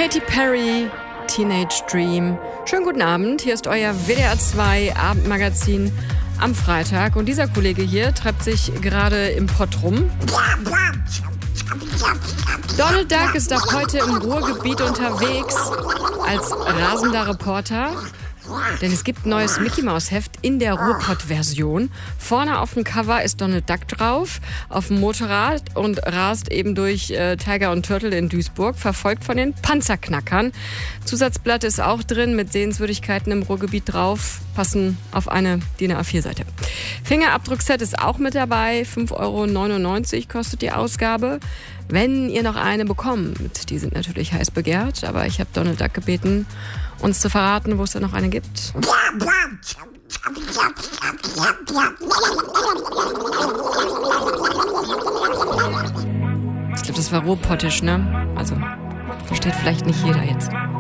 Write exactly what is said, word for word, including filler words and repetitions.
Katy Perry, Teenage Dream. Schönen guten Abend, hier ist euer W D R zwei Abendmagazin am Freitag. Und dieser Kollege hier treibt sich gerade im Pott rum. Donald Duck ist ab heute im Ruhrgebiet unterwegs als rasender Reporter. Denn es gibt ein neues Mickey-Maus-Heft in der Ruhrpott-Version. Vorne auf dem Cover ist Donald Duck drauf, auf dem Motorrad und rast eben durch äh, Tiger und Turtle in Duisburg, verfolgt von den Panzerknackern. Zusatzblatt ist auch drin mit Sehenswürdigkeiten im Ruhrgebiet drauf, passen auf eine D I N A vier Seite. Fingerabdruckset ist auch mit dabei, fünf Euro neunundneunzig kostet die Ausgabe. Wenn ihr noch eine bekommt, die sind natürlich heiß begehrt, aber ich habe Donald Duck gebeten, uns zu verraten, wo es da noch eine gibt. Ich glaube, das war ruhrpottisch, ne? Also, versteht vielleicht nicht jeder jetzt.